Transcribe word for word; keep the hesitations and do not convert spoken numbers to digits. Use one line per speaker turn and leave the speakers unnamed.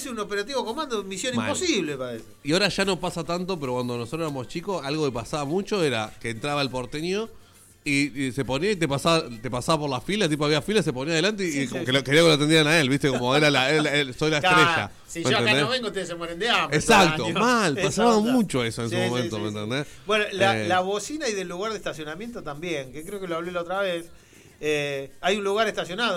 parece un operativo comando, misión
Mal.
imposible, parece.
Y ahora ya no pasa tanto, pero cuando nosotros éramos chicos, algo que pasaba mucho era que entraba el porteño y, y se ponía y te pasaba, te pasaba por la fila, tipo había fila, se ponía adelante y,
Sí,
y como
sí,
que
sí.
lo, quería que lo atendieran a él, ¿viste? Como era la, él, él- soy la
Claro,
estrella.
si
¿me
yo acá
entendés?
no vengo, ustedes se mueren de hambre.
Exacto,
todo el año.
mal,
Esa
pasaba
onda.
mucho eso en
Sí,
su
sí,
momento,
sí,
¿me
sí.
entendés?
Bueno, la,
Eh,
la bocina y del lugar de estacionamiento también, que creo que lo hablé la otra vez. Eh, hay un lugar estacionado